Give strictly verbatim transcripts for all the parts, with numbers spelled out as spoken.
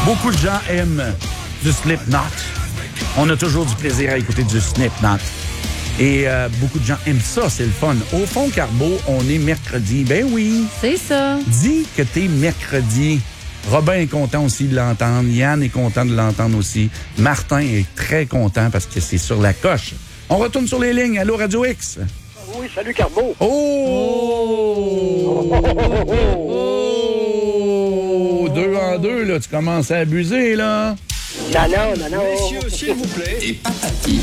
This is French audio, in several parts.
Beaucoup de gens aiment du Slipknot. On a toujours du plaisir à écouter du Slipknot. Et euh, beaucoup de gens aiment ça, c'est le fun. Au fond, Carbo, on est mercredi. Ben oui. C'est ça. Dis que t'es mercredi. Robin est content aussi de l'entendre. Yann est content de l'entendre aussi. Martin est très content parce que c'est sur la coche. On retourne sur les lignes. Allô, Radio X? Oui, salut, Carbo. Oh! Oh! Oh! Oh! Oh! Deux en deux, là. Tu commences à abuser, là. Non, non, non, non. Messieurs, s'il vous plaît. Et patati.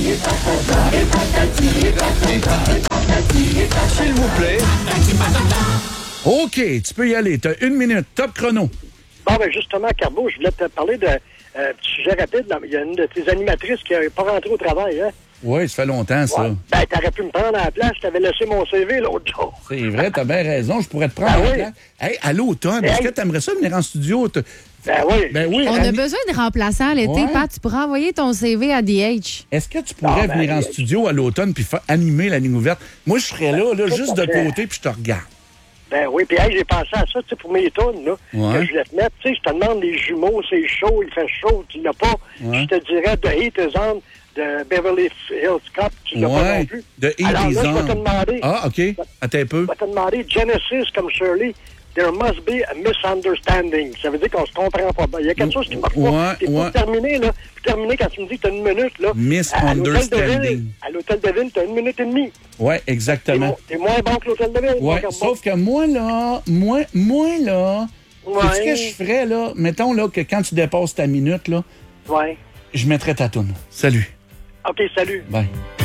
S'il vous plaît. OK, tu peux y aller. T'as une minute. Top chrono. Bon, ben justement, Carbo, je voulais te parler d'un euh, petit sujet rapide. Là. Il y a une de tes animatrices qui n'est pas rentrée au travail, hein? Oui, ça fait longtemps, ça. Ouais. Ben, t'aurais pu me prendre à la place. Je t'avais laissé mon C V l'autre jour. C'est vrai, t'as bien raison. Je pourrais te prendre Ben à la oui. place. Hey, à l'automne, est-ce Hey. que t'aimerais ça venir en studio? Te- Ben oui. Ben oui. On Annie- a besoin de remplaçants l'été, Ouais. Pat. Tu pourras envoyer ton C V à D H. Est-ce que tu pourrais Ah, ben, venir en oui. studio à l'automne puis fa- animer la ligne ouverte? Moi, je serais là, là, tout juste à de fait. côté, puis je te regarde. Ben oui, puis hey, j'ai pensé à ça, tu sais, pour mes tunes, là, Ouais. que je voulais te mettre. Tu sais, je te demande les jumeaux, c'est chaud, il fait chaud, tu l'as pas. Ouais. Je te dirais The Heat is On de Beverly Hills Cop, tu l'as pas Ouais, non plus. de Heat Alors is là, je vais On. te demander, Ah, OK. Attends un peu. je vais te demander Genesis comme Shirley. There must be a misunderstanding. Ça veut dire qu'on se comprend pas. Il y a quelque chose qui marche Ouais, pas. Et pour ouais. terminer, là, pour terminer, quand tu me dis que tu as une minute, là, Misunderstanding. à l'hôtel de ville, tu as une minute et demie. Ouais, T'es exactement. mo- T'es moins bon que l'hôtel de ville. mon Ouais, Carbo. sauf que moi, là, moi, moi, là, Ouais. sais-tu ce que je ferais, là? Mettons, là, que quand tu dépasses ta minute, là, Ouais. je mettrais ta toune. Salut. OK, salut. Bye.